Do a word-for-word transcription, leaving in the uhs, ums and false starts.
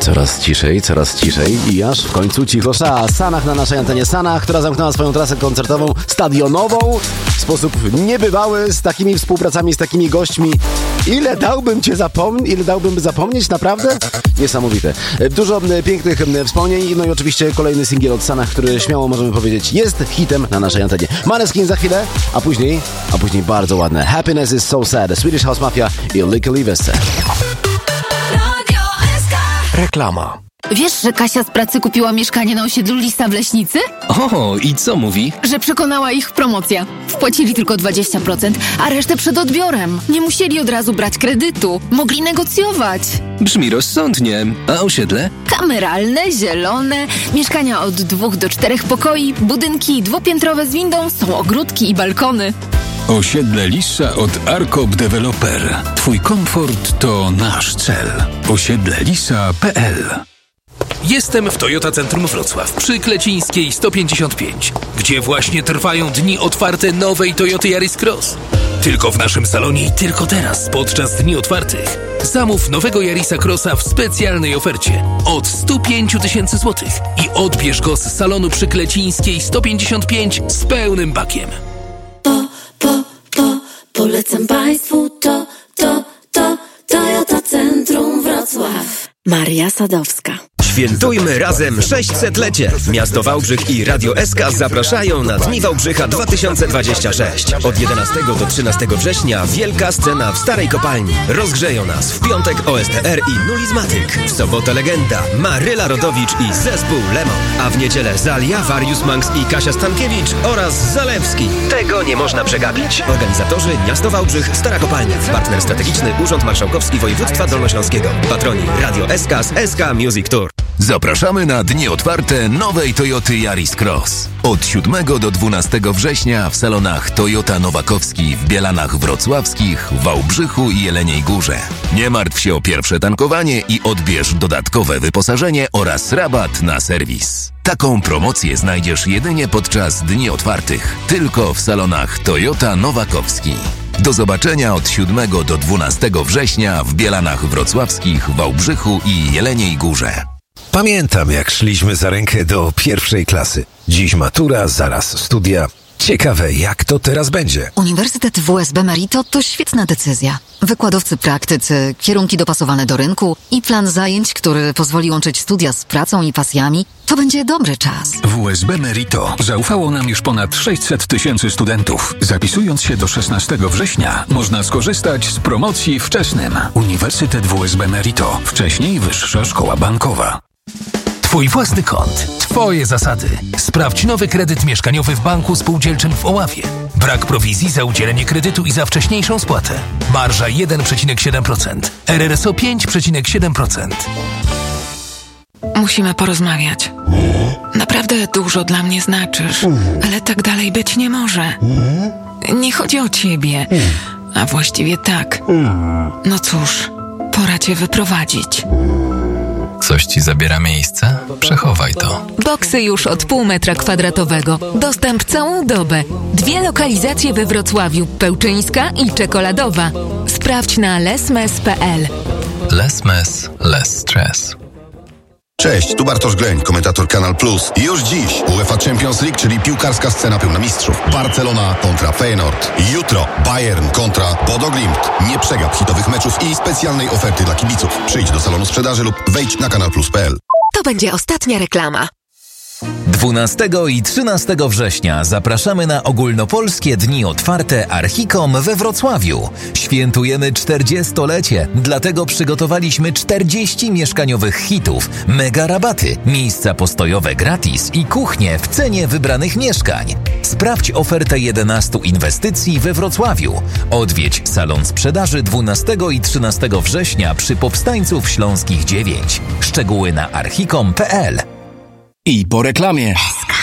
Coraz ciszej, coraz ciszej i aż w końcu cichosza. Sanach na naszej antenie. Sanach, która zamknęła swoją trasę koncertową, stadionową w sposób niebywały, z takimi współpracami, z takimi gośćmi. Ile dałbym cię zapomnieć, ile dałbym zapomnieć, naprawdę? Niesamowite. Dużo pięknych wspomnień, no i oczywiście kolejny singiel od Sanach, który śmiało możemy powiedzieć jest hitem na naszej antenie. Maneskin za chwilę, a później, a później bardzo ładne Happiness is so sad, Swedish House Mafia i Lykke Liveste. Reklama. Wiesz, że Kasia z pracy kupiła mieszkanie na osiedlu Lisa w Leśnicy? O, i co mówi? Że przekonała ich promocja. Wpłacili tylko dwadzieścia procent, a resztę przed odbiorem. Nie musieli od razu brać kredytu. Mogli negocjować. Brzmi rozsądnie. A osiedle? Kameralne, zielone, mieszkania od dwóch do czterech pokoi, budynki dwupiętrowe z windą, są ogródki i balkony. Osiedle Lisa od Arkop Developer. Twój komfort to nasz cel. osiedle lisa kropka p l. Jestem w Toyota Centrum Wrocław przy Klecińskiej sto pięćdziesiąt pięć, gdzie właśnie trwają dni otwarte nowej Toyoty Yaris Cross. Tylko w naszym salonie i tylko teraz, podczas dni otwartych, zamów nowego Yarisa Crossa w specjalnej ofercie od sto pięć tysięcy złotych i odbierz go z salonu przy Klecińskiej sto pięćdziesiąt pięć z pełnym bakiem. Po, po, po, polecam Państwu to, to, to, Toyota Centrum Wrocław. Maria Sadowska. Świętujmy razem sześćsetlecie. Miasto Wałbrzych i Radio S K zapraszają na Dni Wałbrzycha dwa tysiące dwadzieścia sześć. Od jedenastego do trzynastego września wielka scena w Starej Kopalni. Rozgrzeją nas w piątek O S T R i Nulizmatyk. W sobotę legenda Maryla Rodowicz i zespół Lemon. A w niedzielę Zalia, Warius Manx i Kasia Stankiewicz oraz Zalewski. Tego nie można przegapić. Organizatorzy Miasto Wałbrzych, Stara Kopalnia. Partner strategiczny Urząd Marszałkowski Województwa Dolnośląskiego. Patroni Radio S K z S K Music Tour. Zapraszamy na dni otwarte nowej Toyoty Yaris Cross. Od siódmego do dwunastego września w salonach Toyota Nowakowski w Bielanach Wrocławskich, Wałbrzychu i Jeleniej Górze. Nie martw się o pierwsze tankowanie i odbierz dodatkowe wyposażenie oraz rabat na serwis. Taką promocję znajdziesz jedynie podczas dni otwartych, tylko w salonach Toyota Nowakowski. Do zobaczenia od siódmego do dwunastego września w Bielanach Wrocławskich, Wałbrzychu i Jeleniej Górze. Pamiętam, jak szliśmy za rękę do pierwszej klasy. Dziś matura, zaraz studia. Ciekawe, jak to teraz będzie. Uniwersytet W S B Merito to świetna decyzja. Wykładowcy praktycy, kierunki dopasowane do rynku i plan zajęć, który pozwoli łączyć studia z pracą i pasjami, to będzie dobry czas. W S B Merito zaufało nam już ponad sześćset tysięcy studentów. Zapisując się do szesnastego września, można skorzystać z promocji wczesnym. Uniwersytet W S B Merito. Wcześniej Wyższa Szkoła Bankowa. Twój własny kąt. Twoje zasady. Sprawdź nowy kredyt mieszkaniowy w Banku Spółdzielczym w Oławie. Brak prowizji za udzielenie kredytu i za wcześniejszą spłatę. Marża jeden przecinek siedem procent. R R S O pięć przecinek siedem procent. Musimy porozmawiać. Naprawdę dużo dla mnie znaczysz, ale tak dalej być nie może. Nie chodzi o ciebie, a właściwie tak. No cóż, pora cię wyprowadzić. Coś ci zabiera miejsce? Przechowaj to. Boksy już od pół metra kwadratowego. Dostęp całą dobę. Dwie lokalizacje we Wrocławiu. Pełczyńska i Czekoladowa. Sprawdź na lesmes kropka p l. Lesmes, less stress. Cześć, tu Bartosz Gleń, komentator Kanal Plus. Już dziś UEFA Champions League, czyli piłkarska scena pełna mistrzów. Barcelona kontra Feyenoord. Jutro Bayern kontra Bodo Glimt. Nie przegap hitowych meczów i specjalnej oferty dla kibiców. Przyjdź do salonu sprzedaży lub wejdź na kanal plus kropka p l. To będzie ostatnia reklama. dwunastego i trzynastego września zapraszamy na ogólnopolskie dni otwarte Archicom we Wrocławiu. Świętujemy czterdziestolecie, dlatego przygotowaliśmy czterdzieści mieszkaniowych hitów, mega rabaty, miejsca postojowe gratis i kuchnie w cenie wybranych mieszkań. Sprawdź ofertę jedenastu inwestycji we Wrocławiu. Odwiedź salon sprzedaży dwunastego i trzynastego września przy Powstańców Śląskich dziewięć. Szczegóły na archicom kropka p l. I po reklamie.